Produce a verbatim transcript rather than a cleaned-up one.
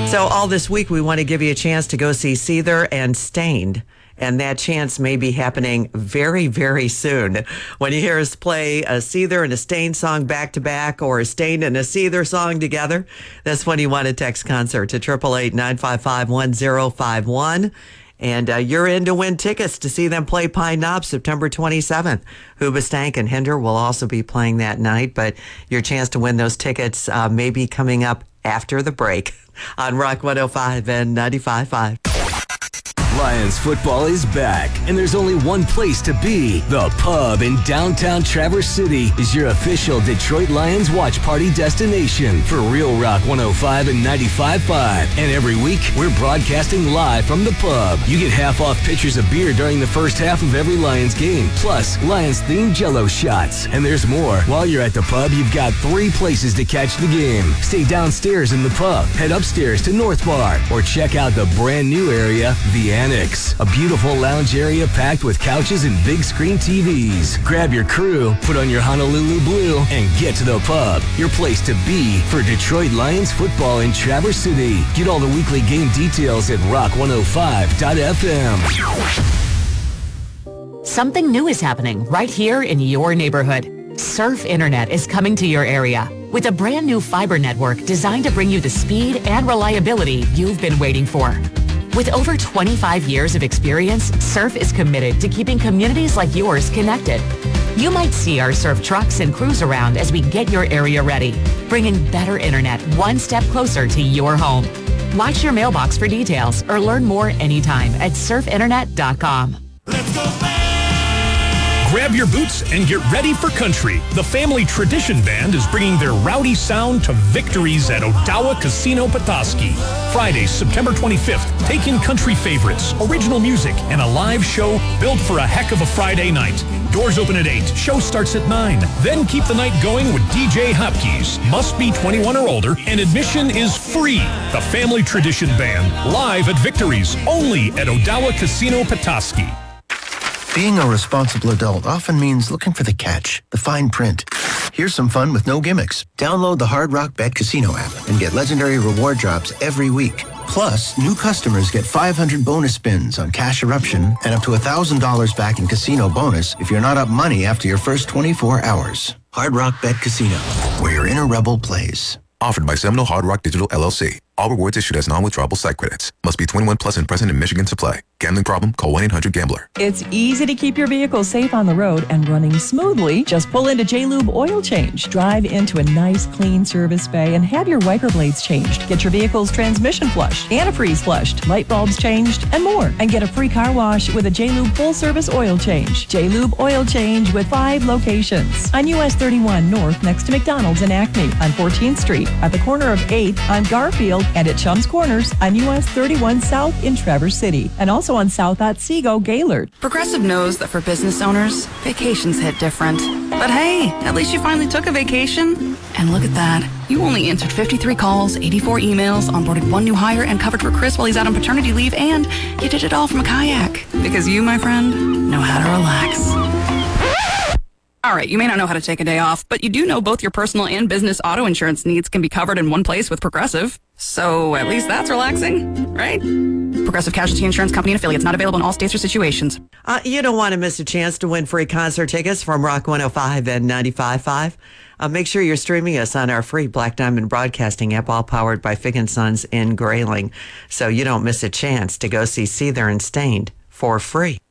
So all this week, we want to give you a chance to go see Seether and Stained. And that chance may be happening very, very soon. When you hear us play a Seether and a Stained song back to back, or a Stained and a Seether song together, that's when you want to text concert to eight eight eight, nine five five, one zero five one. And uh, you're in to win tickets to see them play Pine Knob September twenty-seventh. Hoobastank and Hinder will also be playing that night, but your chance to win those tickets uh, may be coming up after the break on Rock one oh five and ninety-five point five. Lions football is back, and there's only one place to be. The Pub in downtown Traverse City is your official Detroit Lions watch party destination for Real Rock one oh five and ninety-five point five. And every week, we're broadcasting live from the Pub. You get half off pitchers of beer during the first half of every Lions game, plus Lions-themed Jell-O shots. And there's more. While you're at the Pub, you've got three places to catch the game. Stay downstairs in the Pub, head upstairs to North Bar, or check out the brand new area, the Annex, a beautiful lounge area packed with couches and big screen T Vs. Grab your crew, put on your Honolulu blue, and get to the Pub, your place to be for Detroit Lions football in Traverse City. Get all the weekly game details at rock one oh five dot f m. Something new is happening right here in your neighborhood. Surf Internet is coming to your area with a brand new fiber network designed to bring you the speed and reliability you've been waiting for. With over twenty-five years of experience, Surf is committed to keeping communities like yours connected. You might see our Surf trucks and crews around as we get your area ready, bringing better internet one step closer to your home. Watch your mailbox for details or learn more anytime at surf internet dot com. Let's go back! Grab your boots and get ready for country. The Family Tradition Band is bringing their rowdy sound to victories at Odawa Casino Petoskey. Friday, September twenty-fifth, take in country favorites, original music, and a live show built for a heck of a Friday night. Doors open at eight. Show starts at nine. Then keep the night going with D J Hopkins. Must be twenty-one or older, and admission is free. The Family Tradition Band, live at Victories, only at Odawa Casino Petoskey. Being a responsible adult often means looking for the catch, the fine print. Here's some fun with no gimmicks. Download the Hard Rock Bet Casino app and get legendary reward drops every week. Plus, new customers get five hundred bonus spins on Cash Eruption and up to one thousand dollars back in casino bonus if you're not up money after your first twenty-four hours. Hard Rock Bet Casino, where your inner rebel plays. Offered by Seminole Hard Rock Digital L L C. All rewards issued as non-withdrawable site credits. Must be twenty-one plus and present in Michigan to play. Gambling problem? Call one eight hundred gambler. It's easy to keep your vehicle safe on the road and running smoothly. Just pull into J-Lube Oil Change. Drive into a nice, clean service bay and have your wiper blades changed. Get your vehicle's transmission flushed, antifreeze flushed, light bulbs changed, and more. And get a free car wash with a J-Lube full-service oil change. J-Lube Oil Change with five locations. On U S thirty-one North next to McDonald's in Acme, on fourteenth Street, at the corner of eighth on Garfield, and at Chum's Corners on U S thirty-one South in Traverse City, and also on South Otsego, Gaylord. Progressive knows that for business owners, vacations hit different. But hey, at least you finally took a vacation. And look at that. You only answered fifty-three calls, eighty-four emails, onboarded one new hire, and covered for Chris while he's out on paternity leave, and you did it all from a kayak. Because you, my friend, know how to relax. All right, you may not know how to take a day off, but you do know both your personal and business auto insurance needs can be covered in one place with Progressive. So at least that's relaxing, right? Progressive Casualty Insurance Company and affiliates, not available in all states or situations. Uh, you don't want to miss a chance to win free concert tickets from Rock one oh five and ninety-five point five. Uh, make sure you're streaming us on our free Black Diamond Broadcasting app, all powered by Fig and Sons in Grayling, so you don't miss a chance to go see Seether and Stained for free.